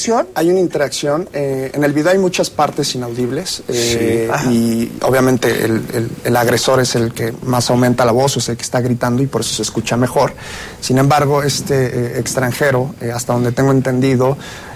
interacción? Hay una interacción. En el video hay muchas partes inaudibles y obviamente el agresor es el que más aumenta la voz, o es el que está gritando y por eso se escucha mejor. Sin embargo, este extranjero, hasta donde tengo entendido,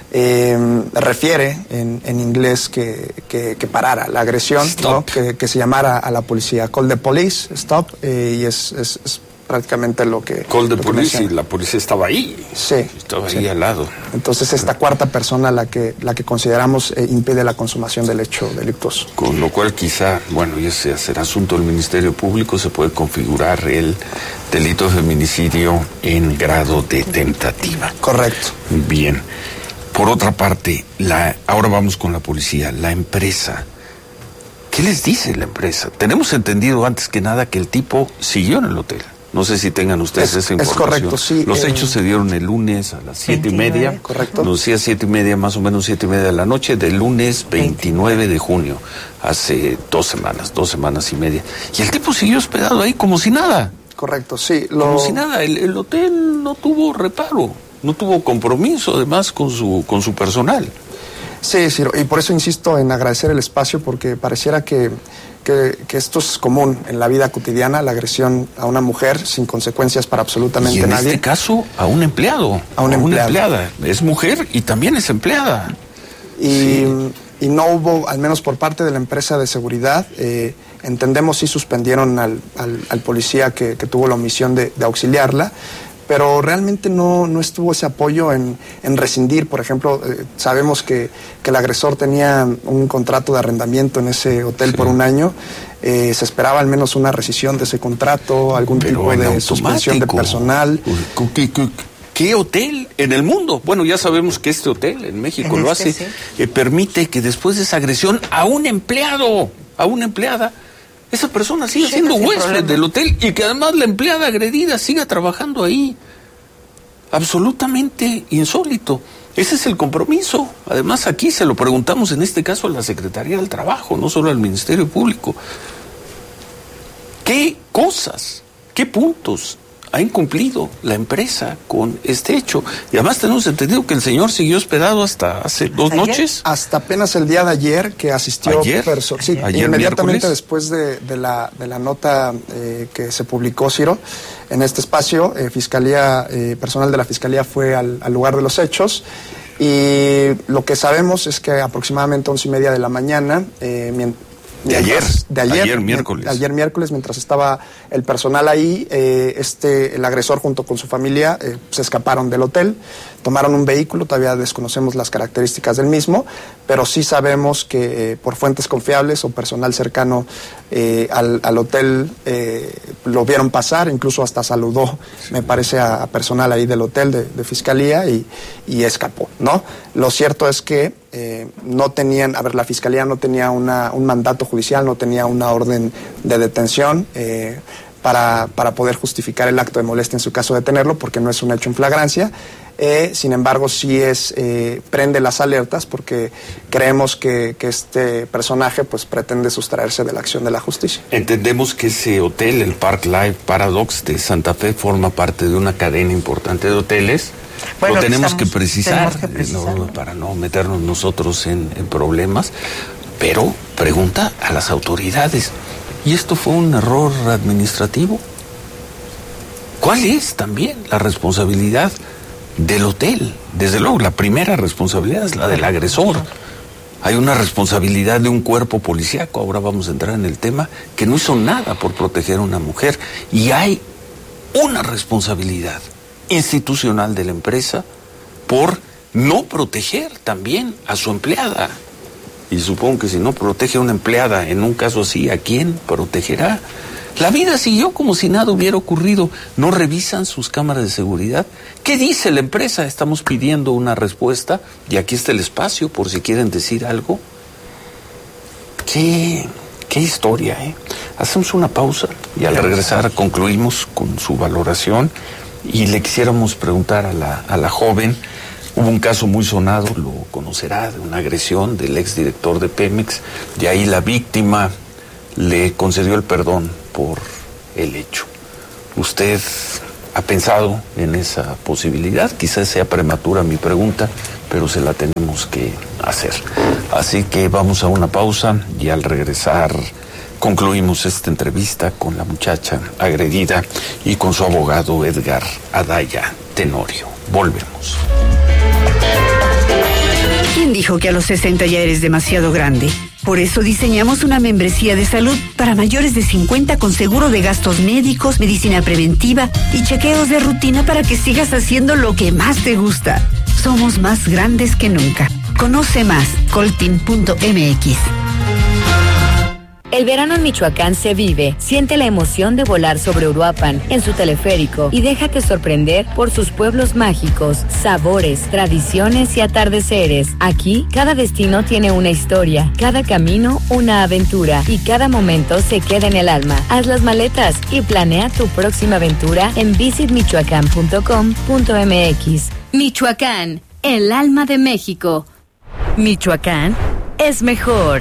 refiere en inglés que parara la agresión, ¿no? que se llamara a la policía. Call the police, stop, y es prácticamente lo que... Call the police, y la policía estaba ahí. Sí. Estaba ahí al lado. Entonces esta cuarta persona la que consideramos impide la consumación del hecho delictuoso. Con lo cual quizá, bueno, y ese será asunto del Ministerio Público, se puede configurar el delito de feminicidio en grado de tentativa. Correcto. Bien. Por otra parte, ahora vamos con la policía, la empresa. ¿Qué les dice la empresa? Tenemos entendido antes que nada que el tipo siguió en el hotel. No sé si tengan ustedes esa información. Es correcto, sí. Los hechos se dieron el lunes a las 7:30. Correcto. Nos decía 7:30, más o menos 7:30 de la noche, del lunes 29 de junio, hace 2 semanas y media. Y el tipo siguió hospedado ahí como si nada. Correcto, sí. Como si nada. El hotel no tuvo reparo, no tuvo compromiso además con su personal. Sí, Ciro, y por eso insisto en agradecer el espacio, porque pareciera que esto es común en la vida cotidiana, la agresión a una mujer sin consecuencias para absolutamente nadie. Y en este caso, a un empleado, a una empleada. Es mujer y también es empleada. Y no hubo, al menos por parte de la empresa de seguridad, entendemos si suspendieron al policía que tuvo la omisión de auxiliarla, pero realmente no estuvo ese apoyo en rescindir. Por ejemplo, sabemos que el agresor tenía un contrato de arrendamiento en ese hotel por 1 año. Se esperaba al menos una rescisión de ese contrato, algún tipo de suspensión de personal. ¿Qué hotel en el mundo? Bueno, ya sabemos que este hotel en México lo hace, permite que después de esa agresión a un empleado, a una empleada, esa persona sigue siendo huésped del hotel y que además la empleada agredida siga trabajando ahí. Absolutamente insólito. Ese es el compromiso. Además, aquí se lo preguntamos en este caso a la Secretaría del Trabajo, no solo al Ministerio Público. ¿Qué cosas, qué puntos ha incumplido la empresa con este hecho? Y además tenemos entendido que el señor siguió hospedado hasta hace 2 noches. Hasta apenas el día de ayer que asistió. Ayer inmediatamente miércoles. Después de la nota que se publicó, Ciro, en este espacio, personal de la Fiscalía fue al lugar de los hechos. Y lo que sabemos es que aproximadamente 11:30 de la mañana, ayer miércoles, mientras estaba el personal ahí, el agresor junto con su familia se escaparon del hotel, tomaron un vehículo, todavía desconocemos las características del mismo, pero sí sabemos que por fuentes confiables o personal cercano al hotel lo vieron pasar, incluso hasta saludó, me parece, a personal ahí del hotel de Fiscalía y escapó, ¿no? Lo cierto es que no tenían, la Fiscalía no tenía un mandato judicial, no tenía una orden de detención para poder justificar el acto de molestia en su caso de detenerlo, porque no es un hecho en flagrancia. Sin embargo, sí prende las alertas porque creemos que este personaje pues pretende sustraerse de la acción de la justicia. Entendemos que ese hotel, el Park Life Paradox de Santa Fe, forma parte de una cadena importante de hoteles. Bueno, lo tenemos que precisar, para no meternos nosotros en problemas, pero pregunta a las autoridades, ¿y esto fue un error administrativo? ¿Cuál es también la responsabilidad del hotel? Desde luego, la primera responsabilidad es la del agresor. Hay una responsabilidad de un cuerpo policíaco, ahora vamos a entrar en el tema, que no hizo nada por proteger a una mujer, y hay una responsabilidad institucional de la empresa por no proteger también a su empleada. Y supongo que si no protege a una empleada en un caso así, ¿a quién protegerá? La vida siguió como si nada hubiera ocurrido. ¿No revisan sus cámaras de seguridad? ¿Qué dice la empresa? Estamos pidiendo una respuesta y aquí está el espacio por si quieren decir algo. Qué historia, ¿eh? Hacemos una pausa y al regresar concluimos con su valoración. Y le quisiéramos preguntar a la joven, hubo un caso muy sonado, lo conocerá, de una agresión del exdirector de Pemex, y ahí la víctima le concedió el perdón por el hecho. ¿Usted ha pensado en esa posibilidad? Quizás sea prematura mi pregunta, pero se la tenemos que hacer. Así que vamos a una pausa y al regresar concluimos esta entrevista con la muchacha agredida y con su abogado Edgar Adaya Tenorio. Volvemos. ¿Quién dijo que a los 60 ya eres demasiado grande? Por eso diseñamos una membresía de salud para mayores de 50 con seguro de gastos médicos, medicina preventiva y chequeos de rutina para que sigas haciendo lo que más te gusta. Somos más grandes que nunca. Conoce más, colteam.mx. El verano en Michoacán se vive. Siente la emoción de volar sobre Uruapan en su teleférico y déjate sorprender por sus pueblos mágicos, sabores, tradiciones y atardeceres. Aquí, cada destino tiene una historia, cada camino una aventura y cada momento se queda en el alma. Haz las maletas y planea tu próxima aventura en visitmichoacán.com.mx. Michoacán, el alma de México. Michoacán es mejor.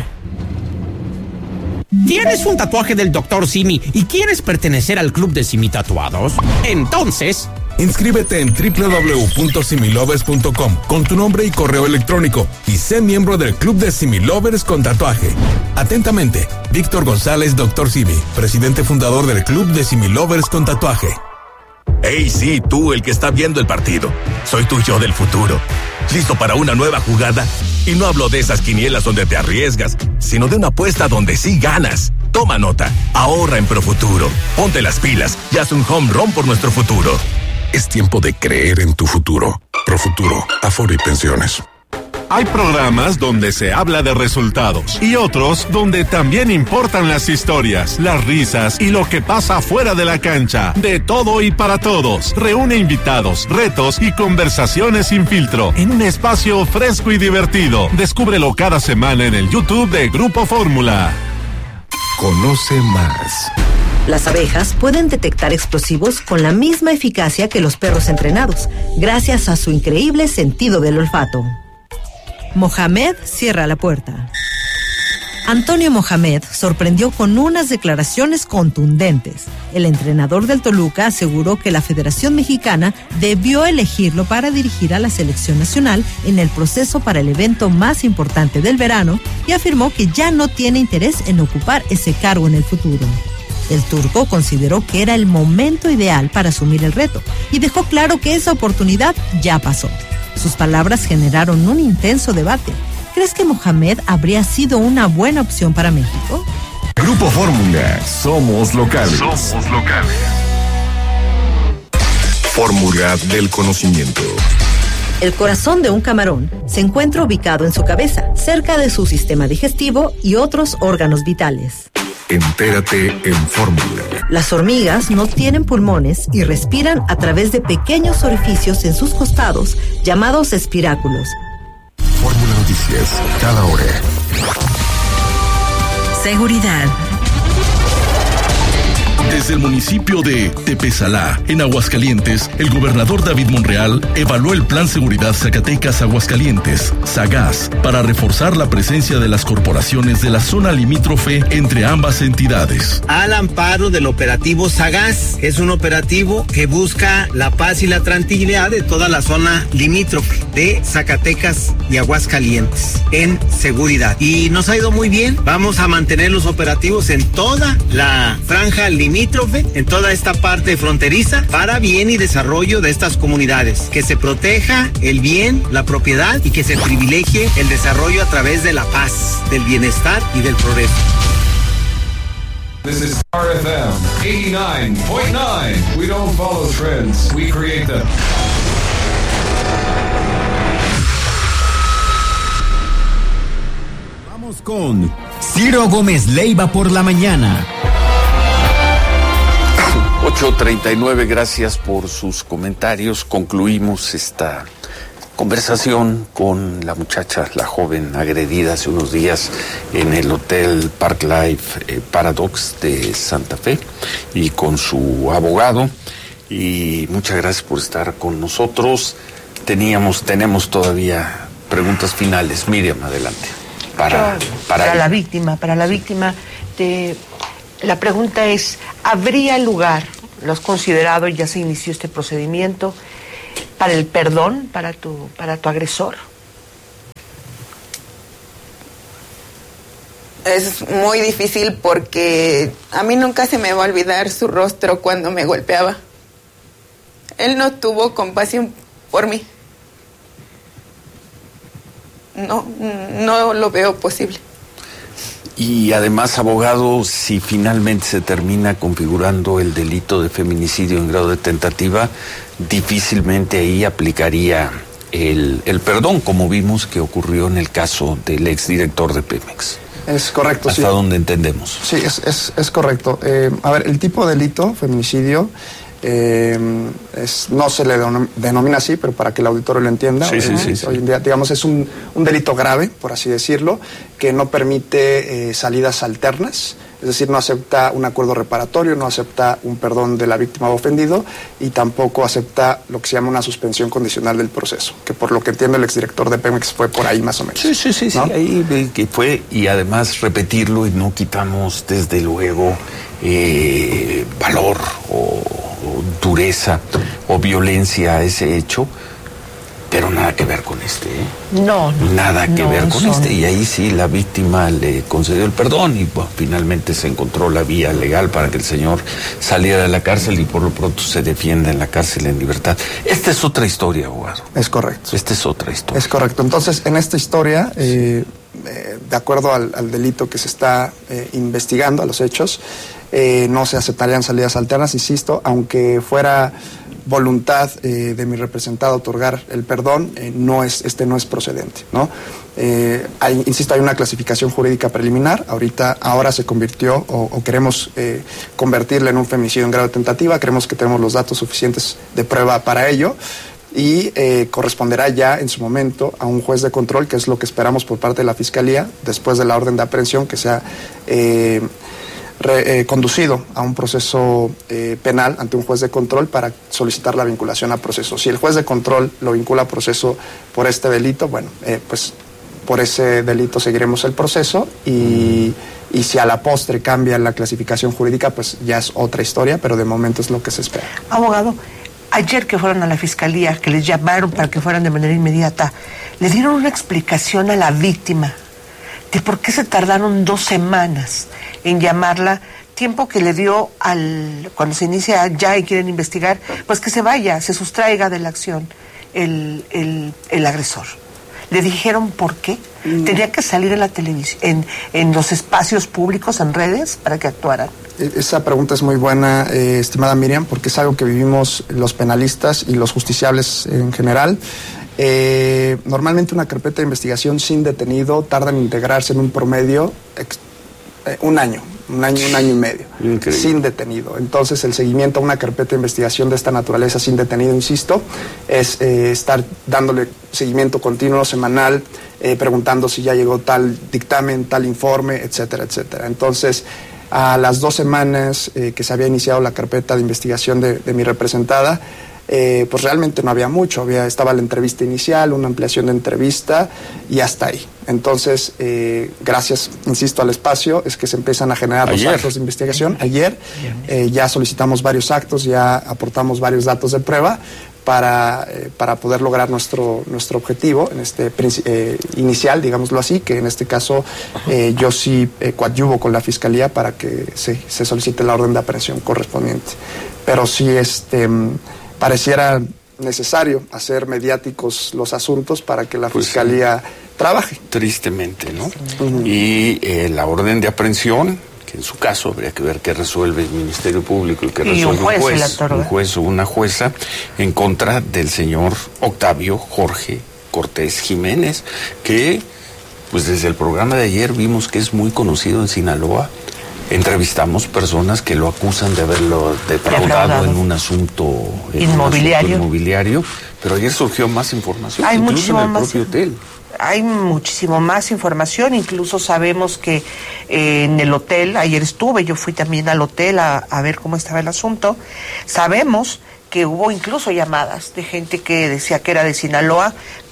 ¿Tienes un tatuaje del Dr. Simi y quieres pertenecer al club de Simi Tatuados? Entonces, inscríbete en www.similovers.com con tu nombre y correo electrónico y sé miembro del club de Similovers con tatuaje. Atentamente, Víctor González, Dr. Simi, presidente fundador del club de Similovers con tatuaje. Hey, sí, tú, el que está viendo el partido. Soy tu yo del futuro. ¿Listo para una nueva jugada? Y no hablo de esas quinielas donde te arriesgas, sino de una apuesta donde sí ganas. Toma nota, ahorra en Profuturo. Ponte las pilas y haz un home run por nuestro futuro. Es tiempo de creer en tu futuro. Profuturo, Afore y Pensiones. Hay programas donde se habla de resultados y otros donde también importan las historias, las risas y lo que pasa fuera de la cancha. De todo y para todos. Reúne invitados, retos y conversaciones sin filtro en un espacio fresco y divertido. Descúbrelo cada semana en el YouTube de Grupo Fórmula. Conoce más. Las abejas pueden detectar explosivos con la misma eficacia que los perros entrenados, gracias a su increíble sentido del olfato. Mohamed cierra la puerta. Antonio Mohamed sorprendió con unas declaraciones contundentes. El entrenador del Toluca aseguró que la Federación Mexicana debió elegirlo para dirigir a la selección nacional en el proceso para el evento más importante del verano y afirmó que ya no tiene interés en ocupar ese cargo en el futuro. El turco consideró que era el momento ideal para asumir el reto y dejó claro que esa oportunidad ya pasó. Sus palabras generaron un intenso debate. ¿Crees que Mohamed habría sido una buena opción para México? Grupo Fórmula, somos locales. Somos locales. Fórmula del conocimiento. El corazón de un camarón se encuentra ubicado en su cabeza, cerca de su sistema digestivo y otros órganos vitales. Entérate en Fórmula. Las hormigas no tienen pulmones y respiran a través de pequeños orificios en sus costados, llamados espiráculos. Fórmula Noticias, cada hora. Seguridad. Desde el municipio de Tepesalá, en Aguascalientes, el gobernador David Monreal evaluó el Plan Seguridad Zacatecas Aguascalientes, SAGAS, para reforzar la presencia de las corporaciones de la zona limítrofe entre ambas entidades. Al amparo del operativo SAGAS, es un operativo que busca la paz y la tranquilidad de toda la zona limítrofe de Zacatecas y Aguascalientes en seguridad. Y nos ha ido muy bien. Vamos a mantener los operativos en toda la franja limítrofe, en toda esta parte fronteriza, para bien y desarrollo de estas comunidades. Que se proteja el bien, la propiedad y que se privilegie el desarrollo a través de la paz, del bienestar y del progreso. This is RFM 89.9. We don't follow trends, we create them. Vamos con Ciro Gómez Leiva por la mañana. 8:39, gracias por sus comentarios. Concluimos esta conversación con la muchacha, la joven agredida hace unos días en el Hotel Park Life Paradox de Santa Fe y con su abogado. Y muchas gracias por estar con nosotros. Tenemos todavía preguntas finales. Miriam, adelante. Para la víctima, la pregunta es, ¿habría lugar, lo has considerado y ya se inició este procedimiento, para el perdón para tu agresor? Es muy difícil porque a mí nunca se me va a olvidar su rostro cuando me golpeaba. Él no tuvo compasión por mí. No lo veo posible. Y además, abogado, si finalmente se termina configurando el delito de feminicidio en grado de tentativa, difícilmente ahí aplicaría el perdón, como vimos que ocurrió en el caso del exdirector de Pemex. Es correcto, hasta donde entendemos. Sí, es correcto. A ver, el tipo de delito, feminicidio, no se le denomina así, pero para que el auditorio lo entienda, sí. Hoy en día, digamos, es un delito grave, por así decirlo, que no permite salidas alternas, es decir, no acepta un acuerdo reparatorio, no acepta un perdón de la víctima o ofendido y tampoco acepta lo que se llama una suspensión condicional del proceso, que por lo que entiendo el exdirector de Pemex fue por ahí más o menos. Sí, ¿no? Ahí que fue, y además repetirlo y no quitamos desde luego valor o dureza o violencia a ese hecho, pero nada que ver con este. Nada que ver con este. Y ahí sí la víctima le concedió el perdón y bueno, finalmente se encontró la vía legal para que el señor saliera de la cárcel y por lo pronto se defienda en la cárcel en libertad. Esta es otra historia, abogado. Es correcto. Esta es otra historia. Es correcto. Entonces, en esta historia, de acuerdo al delito que se está investigando, a los hechos, no se aceptarían salidas alternas, insisto, aunque fuera voluntad de mi representado otorgar el perdón, no es procedente, ¿no? Insisto, hay una clasificación jurídica preliminar, ahora se convirtió o queremos convertirla en un feminicidio en grado de tentativa, creemos que tenemos los datos suficientes de prueba para ello y corresponderá ya en su momento a un juez de control, que es lo que esperamos por parte de la Fiscalía, después de la orden de aprehensión, que sea conducido a un proceso penal ante un juez de control para solicitar la vinculación a proceso. Si el juez de control lo vincula a proceso por este delito, bueno, pues por ese delito seguiremos el proceso y si a la postre cambia la clasificación jurídica, pues ya es otra historia, pero de momento es lo que se espera. Abogado, ayer que fueron a la Fiscalía, que les llamaron para que fueran de manera inmediata, le dieron una explicación a la víctima de por qué se tardaron 2 semanas en llamarla, tiempo que le dio cuando se inicia ya y quieren investigar, pues que se vaya, se sustraiga de la acción el agresor. ¿Le dijeron por qué? ¿Tenía que salir en la televisión, en los espacios públicos, en redes, para que actuaran? Esa pregunta es muy buena, estimada Miriam, porque es algo que vivimos los penalistas y los justiciables en general. Normalmente una carpeta de investigación sin detenido tarda en integrarse en un promedio un año y medio. Increíble. Sin detenido. Entonces el seguimiento a una carpeta de investigación de esta naturaleza sin detenido, insisto, es estar dándole seguimiento continuo, semanal, preguntando si ya llegó tal dictamen, tal informe, etcétera, etcétera. Entonces, a las 2 semanas que se había iniciado la carpeta de investigación de mi representada, pues realmente no había mucho, estaba la entrevista inicial, una ampliación de entrevista y hasta ahí. Entonces, gracias, insisto, al espacio, es que se empiezan a generar los actos de investigación. Ayer ya solicitamos varios actos, ya aportamos varios datos de prueba para poder lograr nuestro objetivo en este inicial, digámoslo así, que en este caso yo sí coadyuvo con la Fiscalía para que se solicite la orden de aprehensión correspondiente. Pero sí, pareciera necesario hacer mediáticos los asuntos para que la Fiscalía trabaje. Tristemente, ¿no? Y la orden de aprehensión, que en su caso habría que ver qué resuelve el Ministerio Público y qué resuelve un juez o una jueza en contra del señor Octavio Jorge Cortés Jiménez, que pues desde el programa de ayer vimos que es muy conocido en Sinaloa. Entrevistamos personas que lo acusan de haberlo defraudado en un asunto inmobiliario, pero ayer surgió más información, hay incluso en el propio hotel. Hay muchísimo más información, incluso sabemos que en el hotel, ayer yo fui también al hotel a ver cómo estaba el asunto, sabemos que hubo incluso llamadas de gente que decía que era de Sinaloa,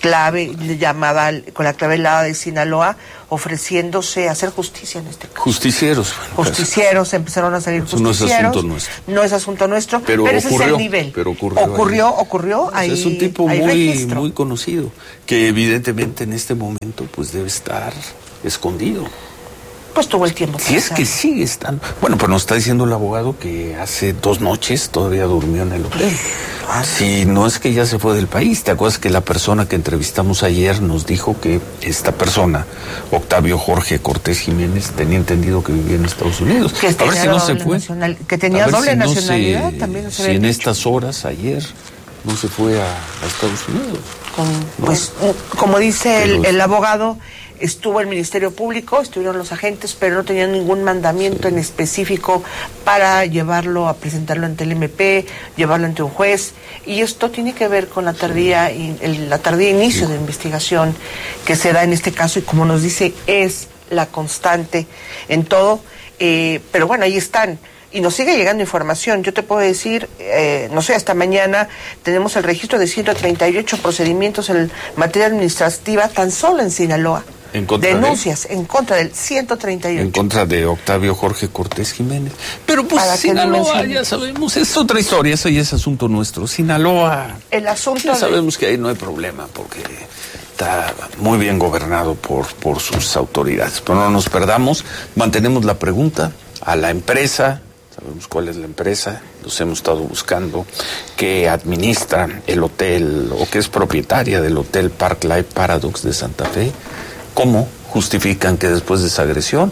llamaba con la clave helada de Sinaloa, ofreciéndose a hacer justicia en este caso. Justicieros, empezaron a salir justicieros. No es asunto nuestro. No es asunto nuestro, pero ese es el nivel. Pero ocurrió ahí. Es un tipo muy conocido, que evidentemente en este momento pues debe estar escondido. Pues tuvo el tiempo. Si es que sigue estando. Bueno, pero nos está diciendo el abogado que hace 2 noches todavía durmió en el hotel. Si no es que ya se fue del país. ¿Te acuerdas que la persona que entrevistamos ayer nos dijo que esta persona, Octavio Jorge Cortés Jiménez, tenía entendido que vivía en Estados Unidos? Que a ver si no se fue. Que tenía doble nacionalidad, también si en estas horas, ayer, no se fue a Estados Unidos. Pues, como dice el abogado, estuvo el Ministerio Público, estuvieron los agentes, pero no tenían ningún mandamiento en específico para llevarlo a presentarlo ante el MP, llevarlo ante un juez, y esto tiene que ver con la tardía inicio de investigación que se da en este caso, y como nos dice, es la constante en todo, pero bueno, ahí están. Y nos sigue llegando información. Yo te puedo decir, no sé, hasta mañana tenemos el registro de 138 procedimientos en materia administrativa tan solo en Sinaloa. Denuncias en contra del 138. En contra de Octavio Jorge Cortés Jiménez. Pero pues Sinaloa, ya sabemos, es otra historia, eso ya es asunto nuestro. Sinaloa, el asunto ya sabemos que ahí no hay problema, porque está muy bien gobernado por sus autoridades. Pero no nos perdamos, mantenemos la pregunta a la empresa. Sabemos cuál es la empresa, los hemos estado buscando, que administra el hotel o que es propietaria del hotel Park Life Paradox de Santa Fe. ¿Cómo justifican que después de esa agresión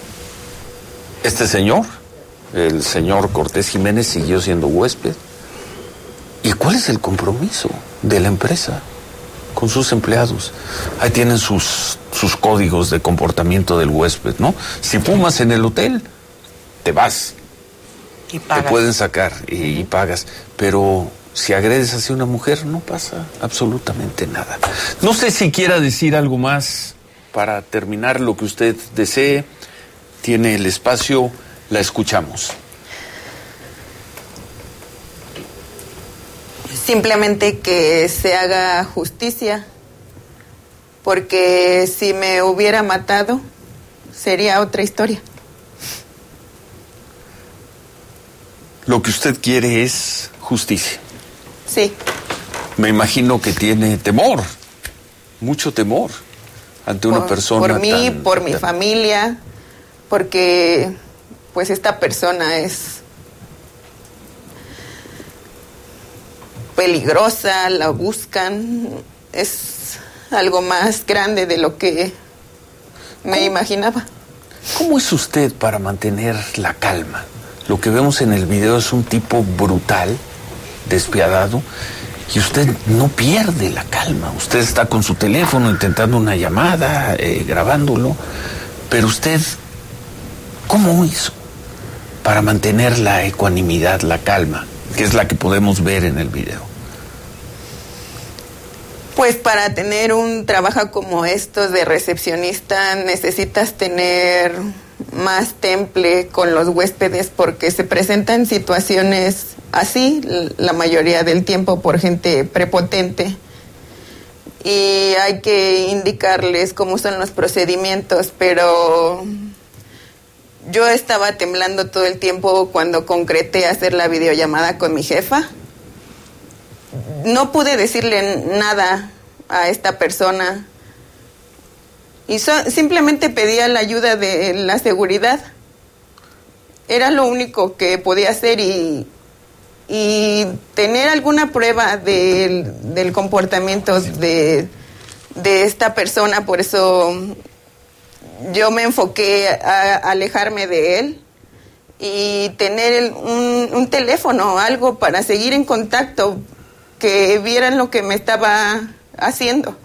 este señor, el señor Cortés Jiménez, siguió siendo huésped? ¿Y cuál es el compromiso de la empresa con sus empleados? Ahí tienen sus códigos de comportamiento del huésped, ¿no? Si fumas en el hotel, te vas. Y pagas. Te pueden sacar y pagas, pero si agredes hacia una mujer no pasa absolutamente nada. No sé si quiera decir algo más para terminar, lo que usted desee. Tiene el espacio, la escuchamos. Simplemente que se haga justicia, porque si me hubiera matado sería otra historia. Lo que usted quiere es justicia. Sí. Me imagino que tiene temor, mucho temor, ante una persona por mí, por mi familia, porque pues esta persona es peligrosa, la buscan, es algo más grande de lo que me imaginaba. ¿Cómo es usted para mantener la calma? Lo que vemos en el video es un tipo brutal, despiadado, y usted no pierde la calma. Usted está con su teléfono intentando una llamada, grabándolo, pero usted, ¿cómo hizo para mantener la ecuanimidad, la calma, que es la que podemos ver en el video? Pues para tener un trabajo como estos de recepcionista necesitas tener más temple con los huéspedes, porque se presentan situaciones así la mayoría del tiempo por gente prepotente, y hay que indicarles cómo son los procedimientos, pero yo estaba temblando todo el tiempo cuando concreté hacer la videollamada con mi jefa. No pude decirle nada a esta persona y simplemente pedía la ayuda de la seguridad. Era lo único que podía hacer, y tener alguna prueba del comportamiento de esta persona. Por eso yo me enfoqué a alejarme de él y tener un teléfono, algo para seguir en contacto, que vieran lo que me estaba haciendo.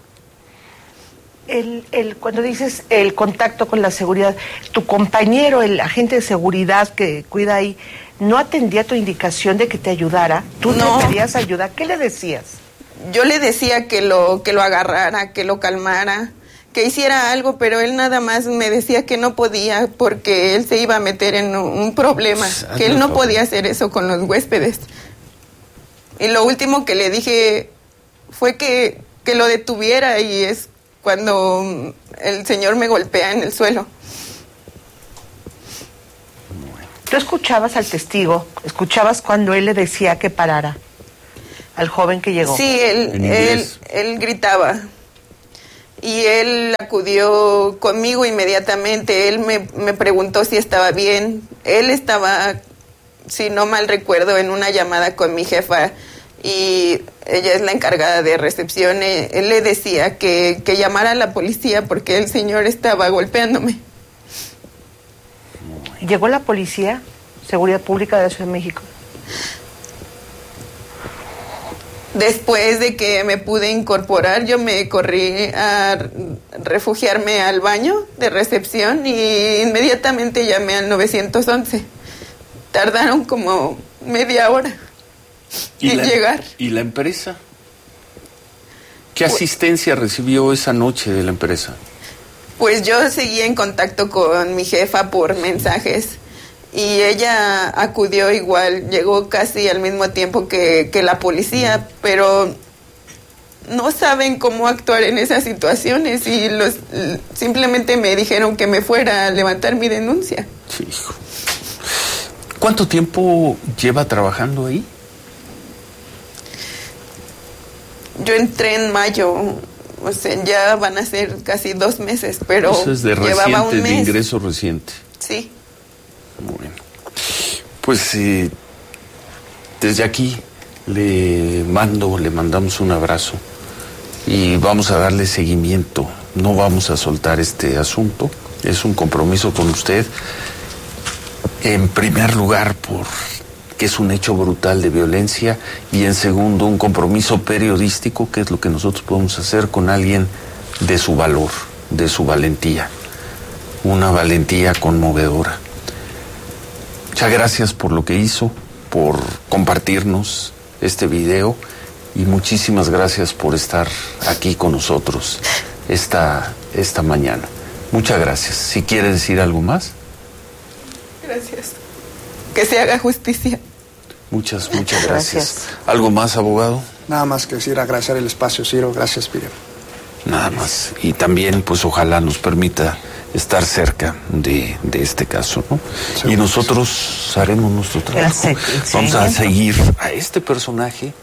Cuando dices el contacto con la seguridad, tu compañero, el agente de seguridad que cuida ahí, ¿no atendía tu indicación de que te ayudara? ¿Tú no le pedías ayuda? ¿Qué le decías? Yo le decía que lo agarrara, que lo calmara, que hiciera algo, pero él nada más me decía que no podía, porque él se iba a meter en un problema, que él no podía hacer eso con los huéspedes. Y lo último que le dije fue que lo detuviera, y es cuando el señor me golpea en el suelo. ¿Tú escuchabas al testigo? ¿Escuchabas cuando él le decía que parara al joven que llegó? Sí, él gritaba. y él acudió conmigo inmediatamente. Él me preguntó si estaba bien. Él estaba, si no mal recuerdo, en una llamada con mi jefa, y ella es la encargada de recepción. Él le decía que llamara a la policía porque el señor estaba golpeándome. ¿Llegó la policía? Seguridad Pública de la Ciudad de México. Después de que me pude incorporar, yo me corrí a refugiarme al baño de recepción y inmediatamente llamé al 911. Tardaron como media hora en llegar. ¿Y la empresa? ¿Qué asistencia recibió esa noche de la empresa? Pues yo seguí en contacto con mi jefa por mensajes. Y ella acudió igual, llegó casi al mismo tiempo que la policía, pero no saben cómo actuar en esas situaciones y simplemente me dijeron que me fuera a levantar mi denuncia. Sí, hijo. ¿Cuánto tiempo lleva trabajando ahí? Yo entré en mayo, o sea, ya van a ser casi 2 meses, pero eso es de llevaba un mes. De ingreso reciente. Sí. Bueno, pues desde aquí le mandamos un abrazo y vamos a darle seguimiento. No vamos a soltar este asunto. Es un compromiso con usted. En primer lugar, porque es un hecho brutal de violencia, y en segundo, un compromiso periodístico, que es lo que nosotros podemos hacer con alguien de su valor, de su valentía. Una valentía conmovedora. Muchas gracias por lo que hizo, por compartirnos este video, y muchísimas gracias por estar aquí con nosotros esta mañana. Muchas gracias. Si quiere decir algo más. Gracias. Que se haga justicia. Muchas gracias. ¿Algo más, abogado? Nada más que decir, agradecer el espacio, Ciro. Gracias, Miriam. Nada más. Y también, pues, ojalá nos permita estar cerca de este caso, ¿no? Sí, y nosotros haremos nuestro trabajo. Vamos a seguir a este personaje.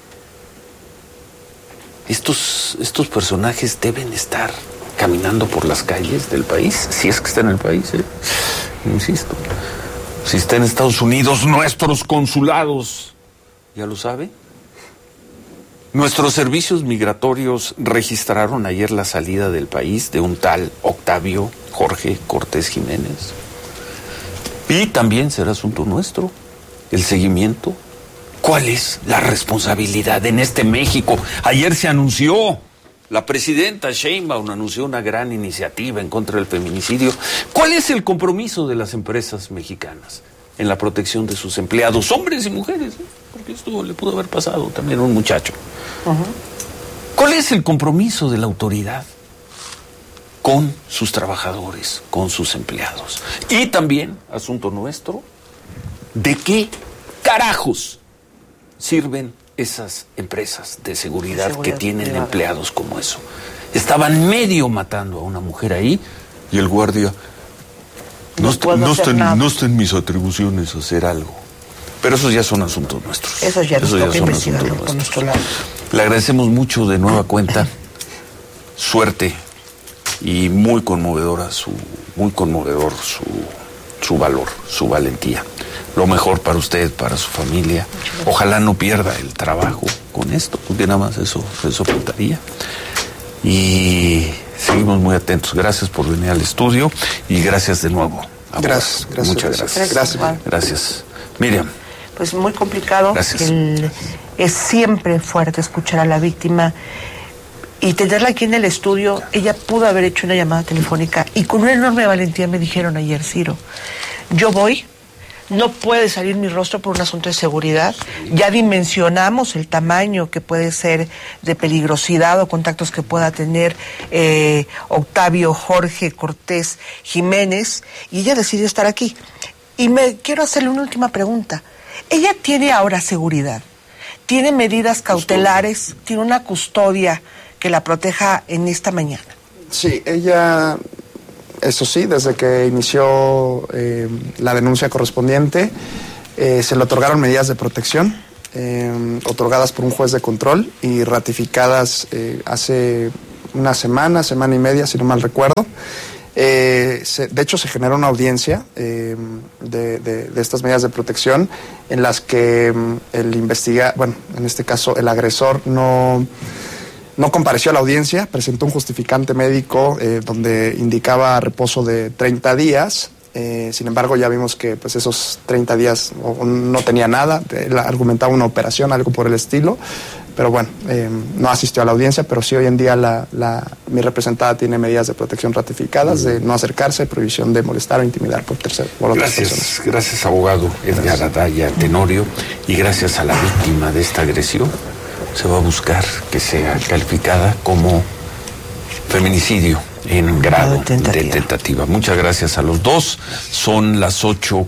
Estos personajes deben estar caminando por las calles del país, si es que está en el país, insisto. Si está en Estados Unidos, nuestros consulados, ¿ya lo sabe? Nuestros servicios migratorios registraron ayer la salida del país de un tal Octavio Jorge Cortés Jiménez. Y también será asunto nuestro el seguimiento. ¿Cuál es la responsabilidad en este México? Ayer se anunció, la presidenta Sheinbaum anunció una gran iniciativa en contra del feminicidio. ¿Cuál es el compromiso de las empresas mexicanas en la protección de sus empleados, hombres y mujeres? Porque esto le pudo haber pasado también a un muchacho. ¿Cuál es el compromiso de la autoridad con sus trabajadores, con sus empleados? Y también, asunto nuestro, ¿de qué carajos sirven esas empresas de seguridad que tienen privada, empleados como eso? Estaban medio matando a una mujer ahí y el guardia no está en mis atribuciones hacer algo. Pero esos ya son asuntos nuestros. Esos ya son asuntos nuestros. Le agradecemos mucho de nueva cuenta. Suerte y muy conmovedor su valor, su valentía. Lo mejor para usted, para su familia. Ojalá no pierda el trabajo con esto, porque nada más eso faltaría. Y seguimos muy atentos. Gracias por venir al estudio y gracias de nuevo. Gracias. Muchas gracias. Gracias. Miriam. Pues muy complicado. Gracias. Es siempre fuerte escuchar a la víctima y tenerla aquí en el estudio. Ella pudo haber hecho una llamada telefónica y con una enorme valentía me dijeron ayer, Ciro, yo voy, no puede salir mi rostro por un asunto de seguridad. Ya dimensionamos el tamaño que puede ser de peligrosidad o contactos que pueda tener Octavio Jorge Cortés Jiménez, y ella decidió estar aquí. Y quiero hacerle una última pregunta. Ella tiene ahora seguridad, tiene medidas cautelares, tiene una custodia que la proteja en esta mañana. Sí, ella, eso sí, desde que inició la denuncia correspondiente, se le otorgaron medidas de protección, otorgadas por un juez de control y ratificadas hace una semana y media, si no mal recuerdo. De hecho, se generó una audiencia de estas medidas de protección en las que en este caso el agresor no compareció a la audiencia, presentó un justificante médico donde indicaba reposo de 30 días. Sin embargo, ya vimos que pues esos 30 días no tenía nada, él argumentaba una operación, algo por el estilo, pero bueno, no asistió a la audiencia, pero sí hoy en día mi representada tiene medidas de protección ratificadas de no acercarse, prohibición de molestar o intimidar por otras personas. Gracias, abogado Edgar Adaya Tenorio, y gracias a la víctima de esta agresión se va a buscar que sea calificada como feminicidio en grado de tentativa. Muchas gracias a los dos. Son las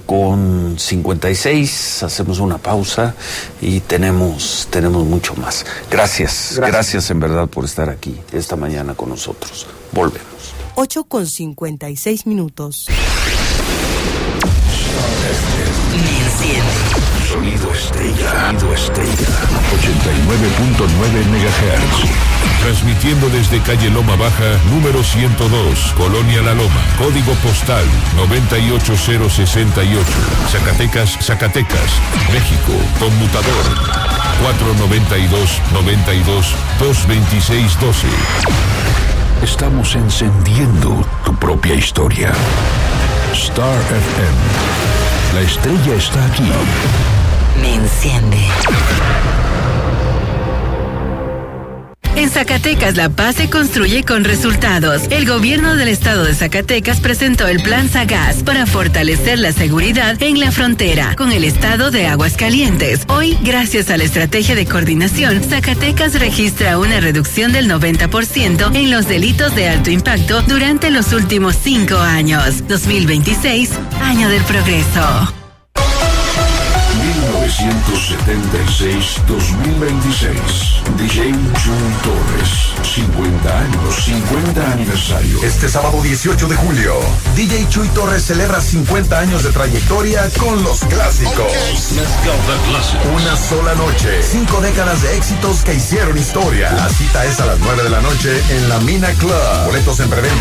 8:56. Hacemos una pausa y tenemos mucho más. Gracias en verdad por estar aquí esta mañana con nosotros. Volvemos. 8:56. Sonido Estrella. 89.9 MHz. Transmitiendo desde calle Loma Baja, número 102, Colonia La Loma. Código postal 98068. Zacatecas, México. Conmutador 492-92-22612. Estamos encendiendo tu propia historia. Star FM. La estrella está aquí. Me enciende. En Zacatecas, la paz se construye con resultados. El gobierno del estado de Zacatecas presentó el Plan Sagaz para fortalecer la seguridad en la frontera con el estado de Aguascalientes. Hoy, gracias a la estrategia de coordinación, Zacatecas registra una reducción del 90% en los delitos de alto impacto durante los últimos 5 años. 2026, año del progreso. 1976-2026. DJ Chuy Torres. 50 años, 50 aniversario. Este sábado 18 de julio, DJ Chuy Torres celebra 50 años de trayectoria con los clásicos. Okay. Let's go, the classics. Una sola noche, 5 décadas de éxitos que hicieron historia. La cita es a las 9 de la noche en la Mina Club. Boletos en preventa